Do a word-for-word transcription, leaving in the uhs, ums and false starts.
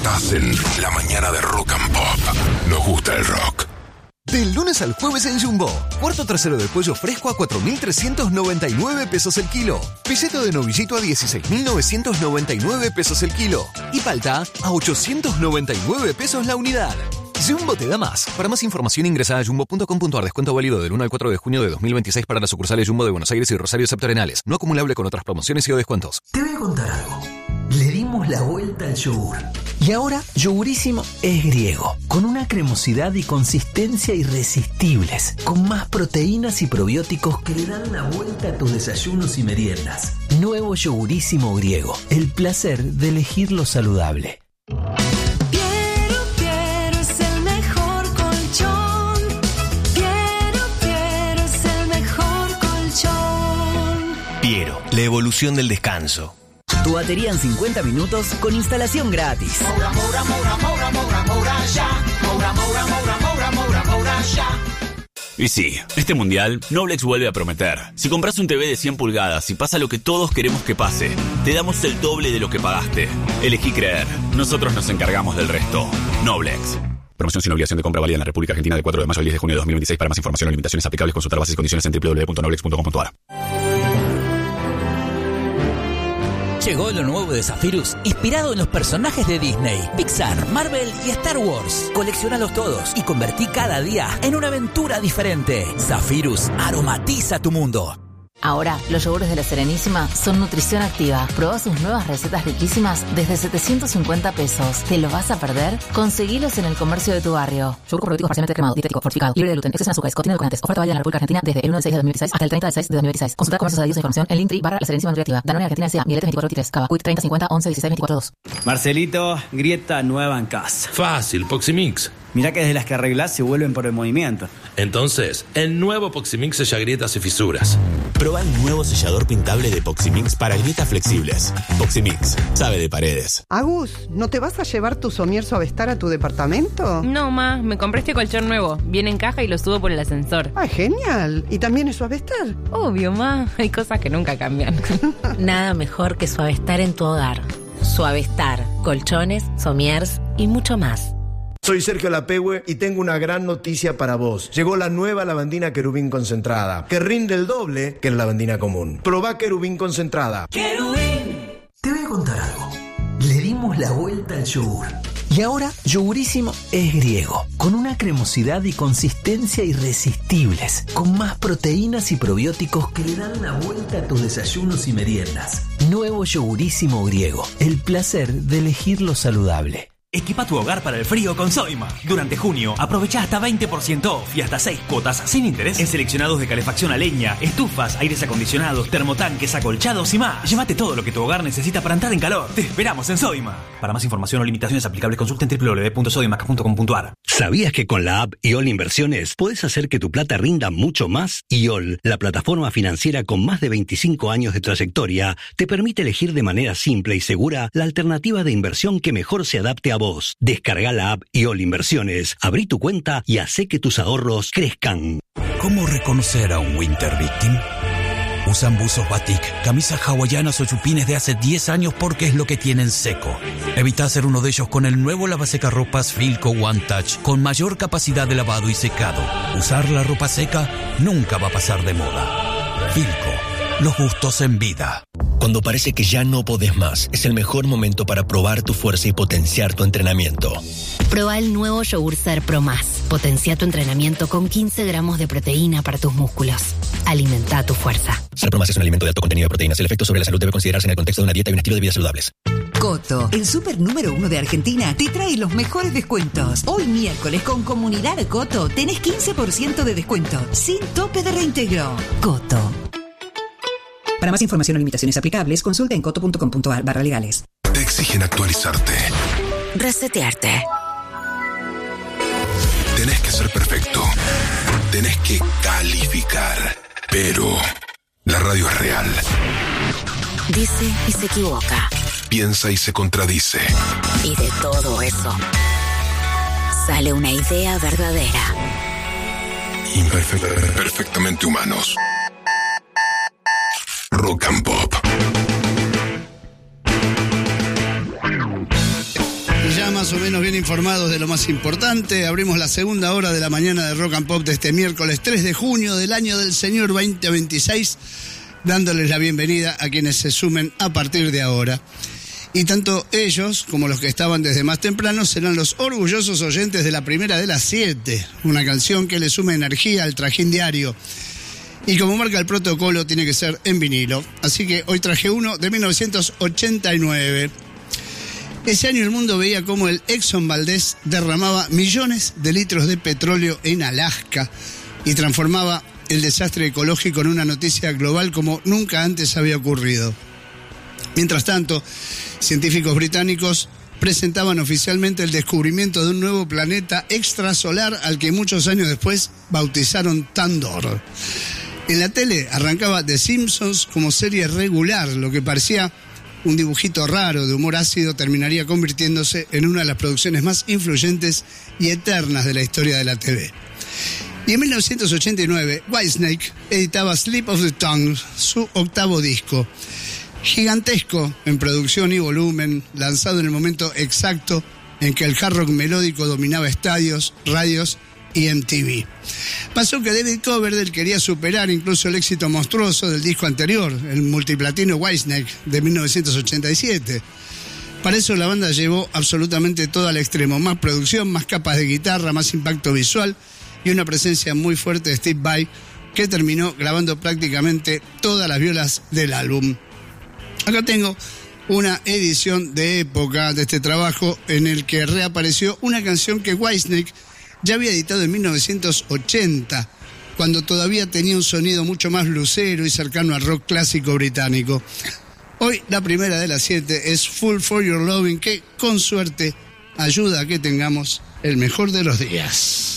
Estás en la mañana de Rock and Pop. Nos gusta el rock. Del lunes al jueves en Jumbo. Cuarto trasero de pollo fresco a cuatro mil trescientos noventa y nueve pesos el kilo. Fileto de novillito a dieciséis mil novecientos noventa y nueve pesos el kilo. Y palta a ochocientos noventa y nueve pesos la unidad. Jumbo te da más. Para más información ingresa a jumbo punto com punto a r. Descuento válido del uno al cuatro de junio de dos mil veintiséis para las sucursales Jumbo de Buenos Aires y Rosario Septentrionales. No acumulable con otras promociones y o descuentos. Te voy a contar algo. Le dimos la vuelta al yogur. Y ahora, Yogurísimo es griego, con una cremosidad y consistencia irresistibles, con más proteínas y probióticos que le dan la vuelta a tus desayunos y meriendas. Nuevo Yogurísimo griego, el placer de elegir lo saludable. Piero, Piero es el mejor colchón. Piero, Piero es el mejor colchón. Piero, la evolución del descanso. Tu batería en cincuenta minutos con instalación gratis. Moura, Moura, Moura, Moura, Moura, Moura, ya. Moura, Moura, Moura, Moura, Moura, Moura, ya. Y sí, este mundial, Noblex vuelve a prometer. Si compras un T V de cien pulgadas y pasa lo que todos queremos que pase, te damos el doble de lo que pagaste. Elegí creer. Nosotros nos encargamos del resto. Noblex. Promoción sin obligación de compra válida en la República Argentina de cuatro de mayo al diez de junio de dos mil veintiséis. Para más información o limitaciones aplicables, consultar bases y condiciones en doble u doble u doble u punto noblex punto com punto a r. Llegó lo nuevo de Zephyrus, inspirado en los personajes de Disney, Pixar, Marvel y Star Wars. Coleccionalos todos y convertí cada día en una aventura diferente. Zephyrus aromatiza tu mundo. Ahora, los yogures de La Serenísima son nutrición activa. Probá sus nuevas recetas riquísimas desde setecientos cincuenta pesos. ¿Te los vas a perder? Conseguilos en el comercio de tu barrio. Yogur probiótico parcialmente cremado, dietético, fortificado, libre de gluten, exceso en azúcares, contiene edulcorantes. Oferta válida en la República Argentina desde el uno del seis de dos mil dieciséis hasta el treinta del seis de dos mil veintiséis. Consulta comercios adheridos a información en Linktree barra La Serenísima Nutriactiva. Danone Argentina S A, Miletes veinticuatro veintitrés, Cava, Quick treinta cincuenta once dieciséis veinticuatro dos. Marcelito, grieta nueva en casa. Fácil, Poximix. Mirá que desde las que arreglás se vuelven por el movimiento. Entonces, el nuevo Poximix sella grietas y fisuras. Proba el nuevo sellador pintable de Poximix para grietas flexibles. Poximix, sabe de paredes. Agus, ¿no te vas a llevar tu somier Suavestar a tu departamento? No, ma, me compré este colchón nuevo. Viene en caja y lo subo por el ascensor. ¡Ay, genial! ¿Y también es Suavestar? Obvio, ma. Hay cosas que nunca cambian. Nada mejor que Suavestar en tu hogar. Suavestar, colchones, somiers y mucho más. Soy Sergio Lapehue y tengo una gran noticia para vos. Llegó la nueva lavandina Querubín concentrada, que rinde el doble que la lavandina común. Probá Querubín concentrada. ¡Querubín! Te voy a contar algo. Le dimos la vuelta al yogur. Y ahora, Yogurísimo es griego, con una cremosidad y consistencia irresistibles, con más proteínas y probióticos que le dan la vuelta a tus desayunos y meriendas. Nuevo Yogurísimo griego, el placer de elegir lo saludable. Equipa tu hogar para el frío con Soima. Durante junio, aprovecha hasta veinte por ciento off y hasta seis cuotas sin interés en seleccionados de calefacción a leña, estufas, aires acondicionados, termotanques, acolchados y más. Llévate todo lo que tu hogar necesita para entrar en calor. Te esperamos en Soima. Para más información o limitaciones aplicables, consulta en doble u doble u doble u punto soimac punto com punto a r. ¿Sabías que con la app I O L Inversiones puedes hacer que tu plata rinda mucho más? I O L, la plataforma financiera con más de veinticinco años de trayectoria, te permite elegir de manera simple y segura la alternativa de inversión que mejor se adapte a vos. Descarga la app I O L Inversiones, abrí tu cuenta y hacé que tus ahorros crezcan. ¿Cómo reconocer a un Winter Victim? Usan buzos batik, camisas hawaianas o chupines de hace diez años porque es lo que tienen seco. Evita hacer uno de ellos con el nuevo lavasecarropas Filco One Touch con mayor capacidad de lavado y secado. Usar la ropa seca nunca va a pasar de moda. Filco, los gustos en vida. Cuando parece que ya no podés más, es el mejor momento para probar tu fuerza y potenciar tu entrenamiento. Proba el nuevo Yogur Ser Pro Más. Potencia tu entrenamiento con quince gramos de proteína para tus músculos. Alimenta tu fuerza. Ser Pro Más es un alimento de alto contenido de proteínas. El efecto sobre la salud debe considerarse en el contexto de una dieta y un estilo de vida saludables. Coto, el súper número uno de Argentina, te trae los mejores descuentos. Hoy miércoles con Comunidad Coto tenés quince por ciento de descuento, sin tope de reintegro. Coto. Para más información o limitaciones aplicables, consulta en coto punto com punto a r barra legales. Te exigen actualizarte. Resetearte. Tenés que ser perfecto. Tenés que calificar. Pero la radio es real. Dice y se equivoca. Piensa y se contradice. Y de todo eso sale una idea verdadera. Imperfecta, perfectamente humanos. Rock and Pop. estamos ya más o menos bien informados de lo más importante. Abrimos la segunda hora de la mañana de Rock and Pop de este miércoles tres de junio del año del Señor veinte veintiséis, dándoles la bienvenida a quienes se sumen a partir de ahora. Y tanto ellos como los que estaban desde más temprano serán los orgullosos oyentes de la primera de las siete, una canción que le suma energía al trajín diario. Y como marca el protocolo, tiene que ser en vinilo. Así que hoy traje uno de mil novecientos ochenta y nueve. Ese año el mundo veía cómo el Exxon Valdez derramaba millones de litros de petróleo en Alaska y transformaba el desastre ecológico en una noticia global como nunca antes había ocurrido. Mientras tanto, científicos británicos presentaban oficialmente el descubrimiento de un nuevo planeta extrasolar al que muchos años después bautizaron Tandor. En la tele arrancaba The Simpsons como serie regular, lo que parecía un dibujito raro de humor ácido terminaría convirtiéndose en una de las producciones más influyentes y eternas de la historia de la T V. Y en mil novecientos ochenta y nueve, Whitesnake editaba Slip of the Tongue, su octavo disco. Gigantesco en producción y volumen, lanzado en el momento exacto en que el hard rock melódico dominaba estadios, radios y M T V. Pasó que David Coverdale quería superar incluso el éxito monstruoso del disco anterior, el multiplatino Whitesnake de mil novecientos ochenta y siete. Para eso la banda llevó absolutamente todo al extremo, más producción, más capas de guitarra, más impacto visual y una presencia muy fuerte de Steve Vai, que terminó grabando prácticamente todas las violas del álbum. Acá tengo una edición de época de este trabajo en el que reapareció una canción que Whitesnake ya había editado en mil novecientos ochenta, cuando todavía tenía un sonido mucho más blusero y cercano al rock clásico británico. Hoy la primera de las siete es Full for Your Loving, que con suerte ayuda a que tengamos el mejor de los días.